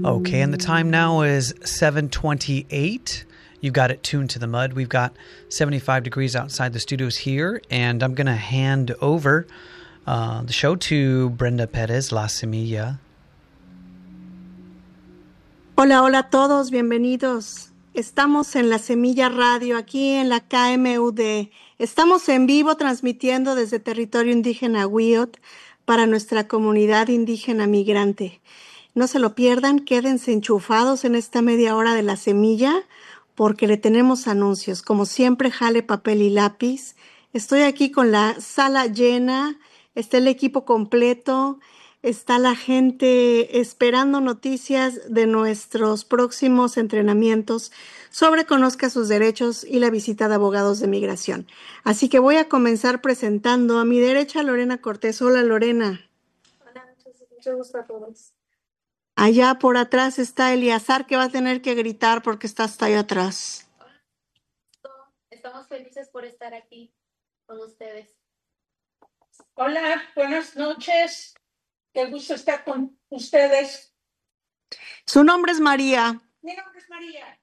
Okay, and the time now is 7:28. You've got it tuned to the mud. We've got 75 degrees outside the studios here, and I'm going to hand over the show to Brenda Pérez, La Semilla. Hola, hola a todos, bienvenidos. Estamos en La Semilla Radio, aquí en la KMUD. Estamos en vivo transmitiendo desde territorio indígena Wiyot para nuestra comunidad indígena migrante. No se lo pierdan, quédense enchufados en esta media hora de La Semilla porque le tenemos anuncios. Como siempre, jale papel y lápiz. Estoy aquí con la sala llena, está el equipo completo, está la gente esperando noticias de nuestros próximos entrenamientos sobre Conozca sus derechos y la visita de abogados de migración. Así que voy a comenzar presentando a mi derecha Lorena Cortés. Hola, Lorena. Hola, mucho gusto a todos. Allá por atrás está Eliazar, que va a tener que gritar porque está hasta allá atrás. Estamos felices por estar aquí con ustedes. Hola, buenas noches. Qué gusto estar con ustedes. Su nombre es María. Mi nombre es María.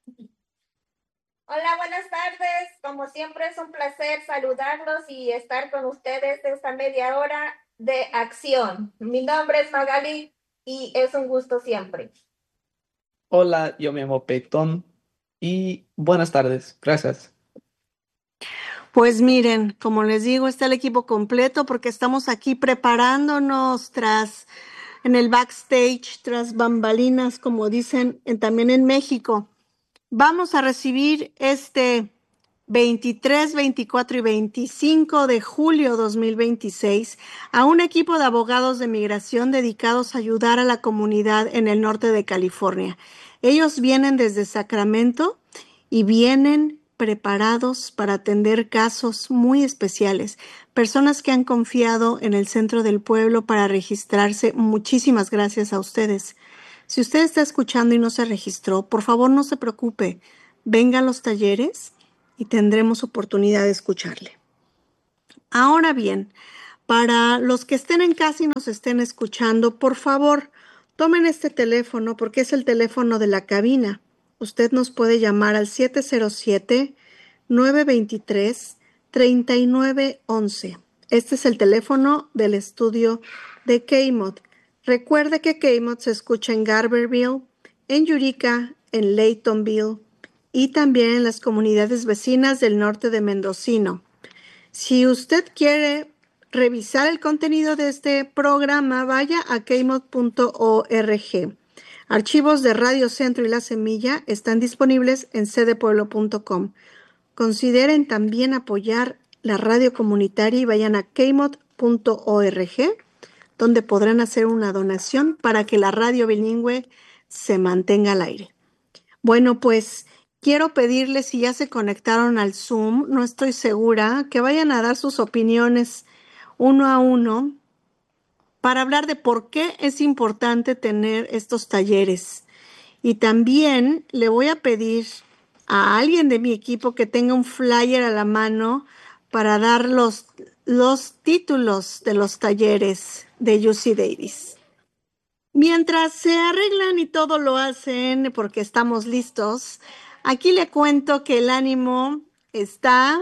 Hola, buenas tardes. Como siempre es un placer saludarlos y estar con ustedes esta media hora de acción. Mi nombre es Magali y es un gusto siempre. Hola, yo me llamo Peyton y buenas tardes. Gracias. Pues miren, como les digo, está el equipo completo porque estamos aquí preparándonos en el backstage, tras bambalinas, como dicen también en México. Vamos a recibir este 23, 24 y 25 de julio 2026 a un equipo de abogados de migración dedicados a ayudar a la comunidad en el norte de California. Ellos vienen desde Sacramento y vienen preparados para atender casos muy especiales, personas que han confiado en el centro del pueblo para registrarse. Muchísimas gracias a ustedes. Si usted está escuchando y no se registró, por favor no se preocupe, venga a los talleres y tendremos oportunidad de escucharle. Ahora bien, para los que estén en casa y nos estén escuchando, por favor, tomen este teléfono porque es el teléfono de la cabina. Usted nos puede llamar al 707-923-3911. Este es el teléfono del estudio de KMOD. Recuerde que KMOD se escucha en Garberville, en Eureka, en Laytonville y también en las comunidades vecinas del norte de Mendocino. Si usted quiere revisar el contenido de este programa, vaya a kmod.org. Archivos de Radio Centro y La Semilla están disponibles en cdepueblo.com. Consideren también apoyar la radio comunitaria y vayan a kmod.org, donde podrán hacer una donación para que la radio bilingüe se mantenga al aire. Bueno, pues quiero pedirles, si ya se conectaron al Zoom, no estoy segura, que vayan a dar sus opiniones uno a uno para hablar de por qué es importante tener estos talleres. Y también le voy a pedir a alguien de mi equipo que tenga un flyer a la mano para dar los títulos de los talleres de UC Davis. Mientras se arreglan y todo lo hacen porque estamos listos, aquí le cuento que el ánimo está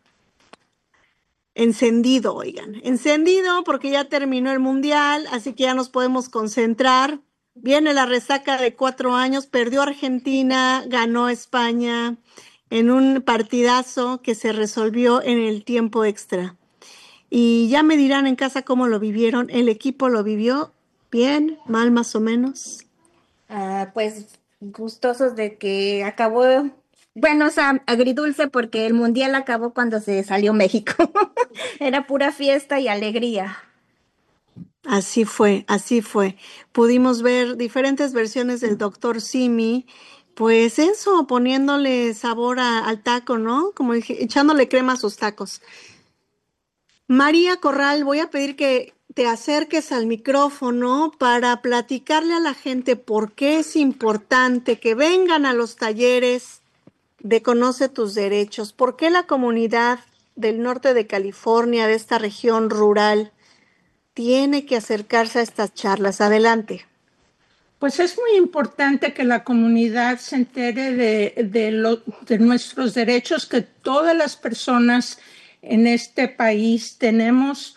encendido, encendido porque ya terminó el mundial, así que ya nos podemos concentrar. Viene la resaca de 4 años, perdió Argentina, ganó España en un partidazo que se resolvió en el tiempo extra. Y ya me dirán en casa cómo lo vivieron. ¿El equipo lo vivió bien, mal, más o menos? Pues gustosos de que acabó, bueno, o sea, agridulce porque el mundial acabó cuando se salió México. Era pura fiesta y alegría. Así fue, así fue. Pudimos ver diferentes versiones del Dr. Simi, pues eso, poniéndole sabor al taco, ¿no? Como echándole crema a sus tacos. María Corral, voy a pedir que te acerques al micrófono para platicarle a la gente por qué es importante que vengan a los talleres de Conoce tus derechos, por qué la comunidad del norte de California, de esta región rural, tiene que acercarse a estas charlas. Adelante. Pues es muy importante que la comunidad se entere de nuestros derechos que todas las personas en este país tenemos,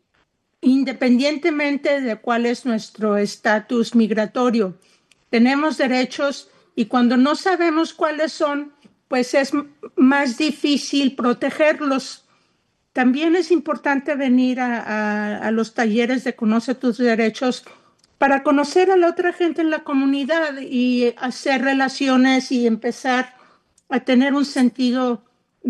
independientemente de cuál es nuestro estatus migratorio. Tenemos derechos y cuando no sabemos cuáles son, pues es más difícil protegerlos. También es importante venir a los talleres de Conoce tus Derechos para conocer a la otra gente en la comunidad y hacer relaciones y empezar a tener un sentido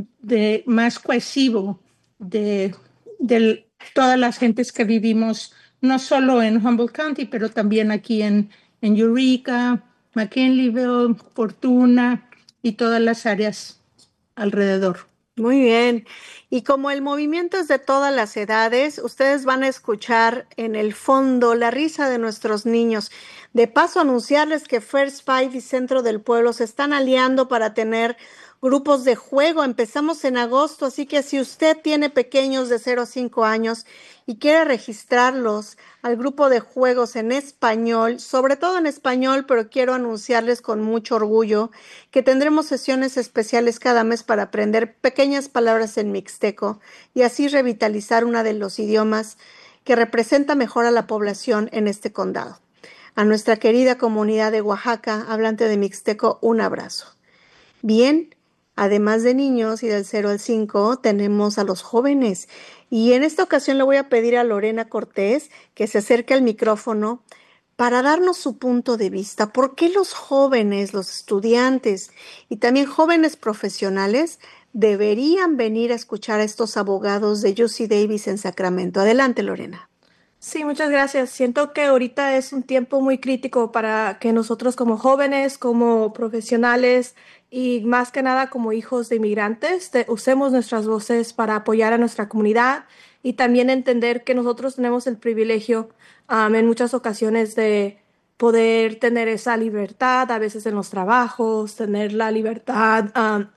más cohesivo de todas las gentes que vivimos, no solo en Humboldt County, pero también aquí en Eureka, McKinleyville, Fortuna y todas las áreas alrededor. Muy bien. Y como el movimiento es de todas las edades, ustedes van a escuchar en el fondo la risa de nuestros niños. De paso, anunciarles que First Five y Centro del Pueblo se están aliando para tener grupos de juego. Empezamos en agosto, así que si usted tiene pequeños de 0 a 5 años y quiere registrarlos al grupo de juegos en español, sobre todo en español, pero quiero anunciarles con mucho orgullo que tendremos sesiones especiales cada mes para aprender pequeñas palabras en mixteco y así revitalizar uno de los idiomas que representa mejor a la población en este condado. A nuestra querida comunidad de Oaxaca, hablante de mixteco, un abrazo. Bien, además de niños y del 0 al 5, tenemos a los jóvenes. Y en esta ocasión le voy a pedir a Lorena Cortés que se acerque al micrófono para darnos su punto de vista. ¿Por qué los jóvenes, los estudiantes y también jóvenes profesionales deberían venir a escuchar a estos abogados de UC Davis en Sacramento? Adelante, Lorena. Sí, muchas gracias. Siento que ahorita es un tiempo muy crítico para que nosotros como jóvenes, como profesionales y más que nada como hijos de inmigrantes, usemos nuestras voces para apoyar a nuestra comunidad y también entender que nosotros tenemos el privilegio en muchas ocasiones de poder tener esa libertad, a veces en los trabajos, tener la libertad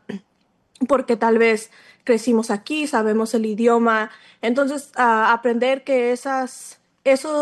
porque tal vez crecimos aquí, sabemos el idioma. Entonces, aprender que esos